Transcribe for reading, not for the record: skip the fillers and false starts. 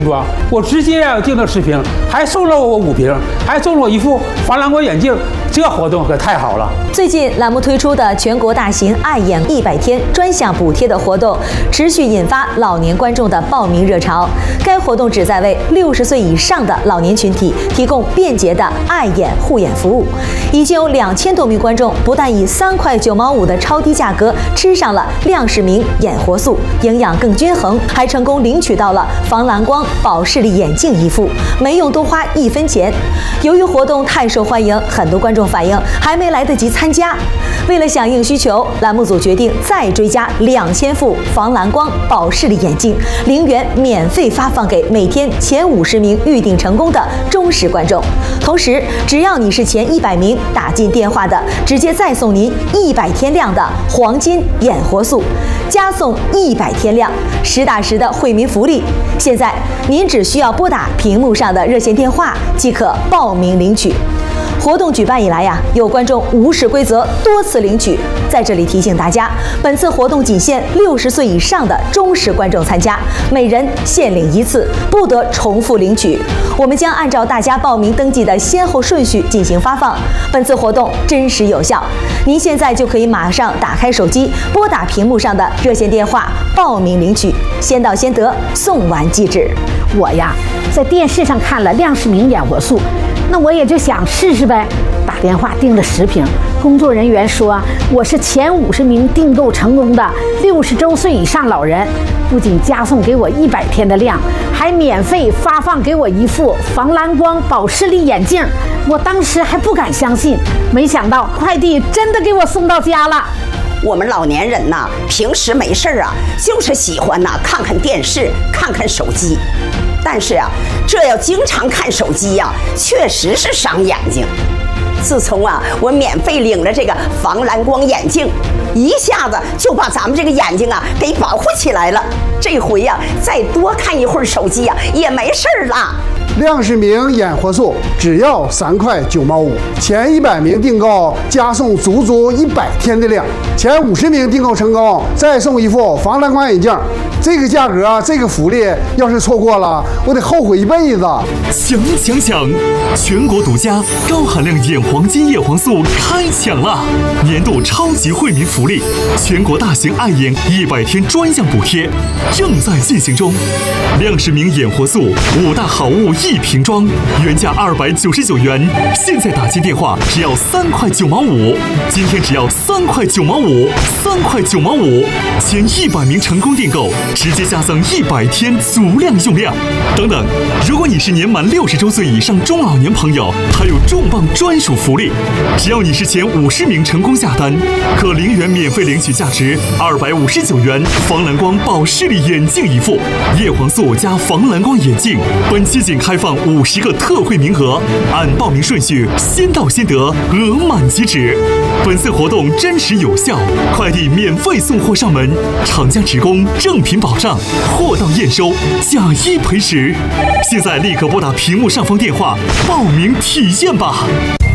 我直接订的10瓶，还送了我5瓶，还送了我一副防蓝光眼镜，这活动可太好了。 最近栏目推出的全国大型爱眼100天专项补贴的活动，持续引发老年观众的报名热潮。该活动旨在为60岁以上的老年群体提供便捷的爱眼护眼服务。已经有2000多名观众不但以3块9毛5的超低价格吃上了亮世明眼活素，营养更均衡，还成功领取到了防蓝光保视力眼镜一副，没用多花1分钱。由于活动太受欢迎，很多观众反映还没来得及参加。为了响应需求，栏目组决定再追加2000副防蓝光保视力眼镜，0元免费发放给每天前50名预订成功的忠实观众。同时，只要你是前100名打进电话的，直接再送您100天量的黄金眼活素，加送100天量，实打实的惠民福利。现在您只需要拨打屏幕上的热线电话即可报名领取。活动举办以来有观众无视规则多次领取，在这里提醒大家，本次活动仅限60岁以上的忠实观众参加，每人限领1次，不得重复领取。我们将按照大家报名登记的先后顺序进行发放。本次活动真实有效，您现在就可以马上打开手机，拨打屏幕上的热线电话报名领取，先到先得，送完即止。 我在电视上看了亮世明眼活素，那我也就想试试呗，打电话订了10瓶。工作人员说我是前50名订购成功的60周岁以上老人，不仅加送给我100天的量，还免费发放给我一副防蓝光保视力眼镜。我当时还不敢相信，没想到快递真的给我送到家了。 我们老年人平时没事就是喜欢看看电视，看看手机。但是这要经常看手机确实是伤眼睛。自从我免费领了这个防蓝光眼镜，一下子就把咱们这个眼睛给保护起来了。这回再多看一会儿手机也没事了。 亮世明眼活素只要3块9毛5，前100名订购加送足100天的量，前50名订购成功再送一副防蓝光眼镜。这个价格，这个福利，要是错过了，我得后悔一辈子。 抢！全国独家高含量眼黄金叶黄素开抢了！年度超级惠民福利，全国大型爱眼100天专项补贴正在进行中。亮世明眼活素5大好物1瓶装，原价299元，现在打进电话只要3块9毛5，今天只要3块9毛5，3块9毛5，前100名成功订购，直接加赠100天足量用量。等等，如果你是年满60周岁以上中老年朋友，还有重磅专属福利，只要你是前50名成功下单，可0元免费领取价值259元防蓝光保视力眼镜一副，叶黄素加防蓝光眼镜。本期仅开放50个特惠名额，按报名顺序先到先得，额满即止。本次活动真实有效，快递免费送货上门，厂家职工正品保障，货到验收，假一赔10。现在立刻拨打屏幕上方电话报名体验吧。